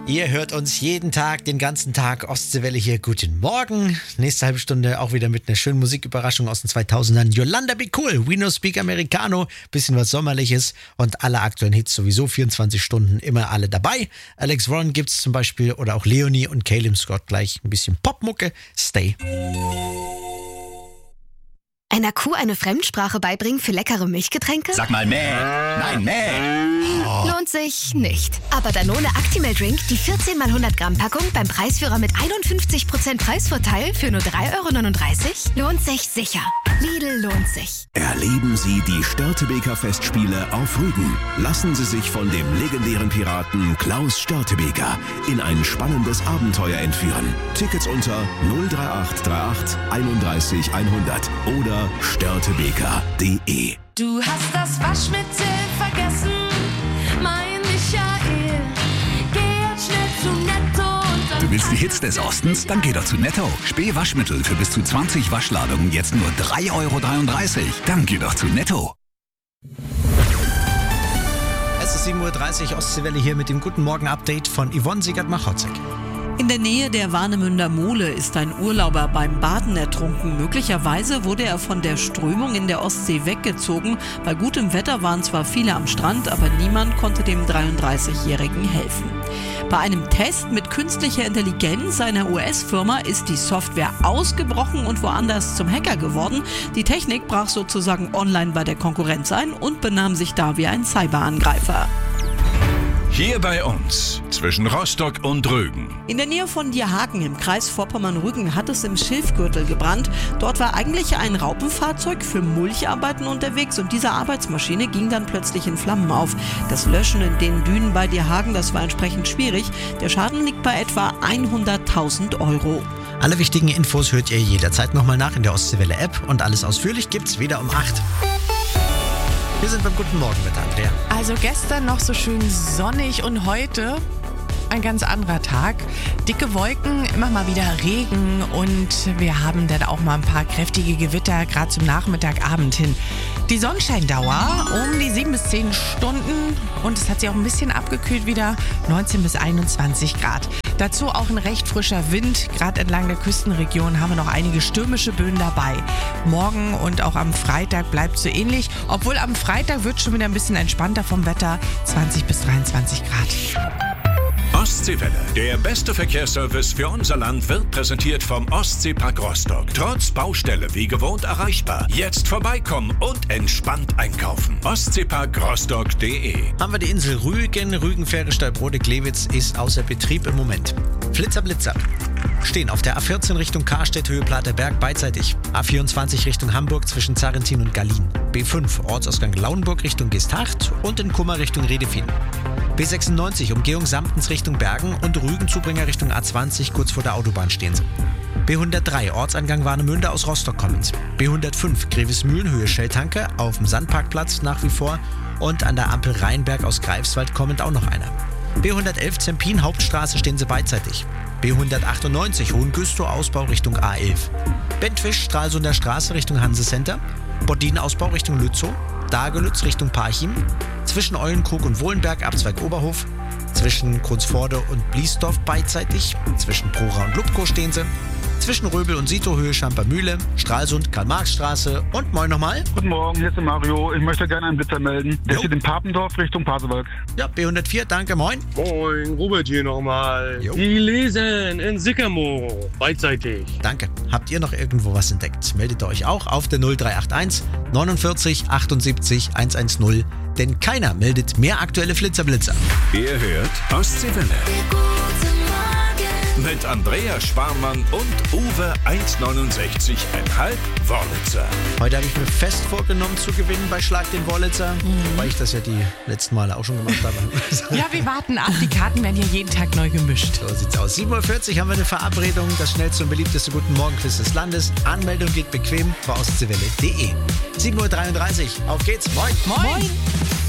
Ihr hört uns jeden Tag, den ganzen Tag. Ostseewelle hier. Guten Morgen. Nächste halbe Stunde auch wieder mit einer schönen Musiküberraschung aus den 2000ern. Yolanda Be Cool, We No Speak Americano, bisschen was Sommerliches und alle aktuellen Hits sowieso 24 Stunden immer alle dabei. Alex Warren gibt's zum Beispiel oder auch Leonie und Caleb Scott gleich ein bisschen Popmucke. Stay. Einer Kuh eine Fremdsprache beibringen für leckere Milchgetränke? Sag mal mäh. Nein, mäh. Lohnt sich nicht. Aber Danone Actimel Drink, die 14 x 100 Gramm Packung beim Preisführer mit 51% Preisvorteil für nur 3,39 €, lohnt sich sicher. Lidl lohnt sich. Erleben Sie die Störtebeker Festspiele auf Rügen. Lassen Sie sich von dem legendären Piraten Klaus Störtebeker in ein spannendes Abenteuer entführen. Tickets unter 03838 31 100 oder störtebeker.de. Du hast das Waschmittel vergessen, mein Michael. Geh jetzt schnell zu Netto und dann... Du willst die Hits des Ostens? Dann geh doch zu Netto. Spee-Waschmittel für bis zu 20 Waschladungen jetzt nur 3,33 €. Dann geh doch zu Netto. Es ist 7:30 Uhr, Ostseewelle hier mit dem Guten Morgen-Update von Yvonne Siegert-Machotzek. In der Nähe der Warnemünder Mole ist ein Urlauber beim Baden ertrunken. Möglicherweise wurde er von der Strömung in der Ostsee weggezogen. Bei gutem Wetter waren zwar viele am Strand, aber niemand konnte dem 33-Jährigen helfen. Bei einem Test mit künstlicher Intelligenz einer US-Firma ist die Software ausgebrochen und woanders zum Hacker geworden. Die Technik brach sozusagen online bei der Konkurrenz ein und benahm sich da wie ein Cyberangreifer. Hier bei uns, zwischen Rostock und Rügen. In der Nähe von Dierhaken im Kreis Vorpommern-Rügen hat es im Schilfgürtel gebrannt. Dort war eigentlich ein Raupenfahrzeug für Mulcharbeiten unterwegs und diese Arbeitsmaschine ging dann plötzlich in Flammen auf. Das Löschen in den Dünen bei Dierhaken, das war entsprechend schwierig. Der Schaden liegt bei etwa 100.000 €. Alle wichtigen Infos hört ihr jederzeit nochmal nach in der Ostseewelle-App und alles ausführlich gibt's wieder um 8. Wir sind beim Guten Morgen mit Andrea. Also gestern noch so schön sonnig und heute ein ganz anderer Tag. Dicke Wolken, immer mal wieder Regen und wir haben dann auch mal ein paar kräftige Gewitter, gerade zum Nachmittagabend hin. Die Sonnenscheindauer um die 7 bis 10 Stunden und es hat sich auch ein bisschen abgekühlt wieder, 19 bis 21 Grad. Dazu auch ein recht frischer Wind. Gerade entlang der Küstenregion haben wir noch einige stürmische Böen dabei. Morgen und auch am Freitag bleibt es so ähnlich. Obwohl am Freitag wird es schon wieder ein bisschen entspannter vom Wetter. 20 bis 23 Grad. Ostseewelle. Der beste Verkehrsservice für unser Land wird präsentiert vom Ostseepark Rostock. Trotz Baustelle wie gewohnt erreichbar. Jetzt vorbeikommen und entspannt einkaufen. Ostseeparkrostock.de. Haben wir die Insel Rügen, Rügenfähre, Stolbrode, Glewitz ist außer Betrieb im Moment. Flitzer, Blitzer. Stehen auf der A14 Richtung Karstedt, Höhe Platerberg beidseitig. A24 Richtung Hamburg zwischen Zarentin und Gallien. B5 Ortsausgang Lauenburg Richtung Geesthacht und in Kummer Richtung Redefin. B96 Umgehung Samtens Richtung Bergen und Rügenzubringer Richtung A20 kurz vor der Autobahn stehen sie. B103 Ortsangang Warnemünde aus Rostock kommend. B105 Grevesmühlen Höhe Schelltanke auf dem Sandparkplatz nach wie vor und an der Ampel Rheinberg aus Greifswald kommend auch noch einer. B111 Zempin Hauptstraße stehen sie beidseitig. B198 Hohengüstow Ausbau Richtung A11. Bentwisch Stralsunder Straße Richtung Hanse-Center. Bordin Ausbau Richtung Lützow. Dagelütz Richtung Parchim. Zwischen Eulenkrug und Wohlenberg Abzweig Oberhof. Zwischen Krunsforde und Bliesdorf beidseitig. Zwischen Prora und Lubkow stehen sie. Zwischen Röbel und Sito Höhe Schampermühle, Stralsund, Karl-Marx-Straße und moin nochmal. Guten Morgen, hier ist der Mario. Ich möchte gerne einen Blitzer melden. Der steht in Papendorf Richtung Pasewalk. Ja, B104, danke, moin. Moin, Robert hier nochmal. Jo. Die lesen in Sycamore, beidseitig. Danke. Habt ihr noch irgendwo was entdeckt? Meldet euch auch auf der 0381 49 78 110, denn keiner meldet mehr aktuelle Flitzer-Blitzer. Ihr hört Ostseewelle. Mit Andrea Sparmann und Uwe 1,69,5 Wollitzer. Heute habe ich mir fest vorgenommen zu gewinnen bei Schlag den Wollitzer, weil ich das ja die letzten Male auch schon gemacht habe. Ja, wir warten ab. Die Karten werden hier jeden Tag neu gemischt. So sieht's aus. 7:40 Uhr haben wir eine Verabredung. Das schnellste und beliebteste Guten Morgen-Quiz des Landes. Anmeldung geht bequem bei ostseewelle.de. 7:33 Uhr. Auf geht's. Moin. Moin.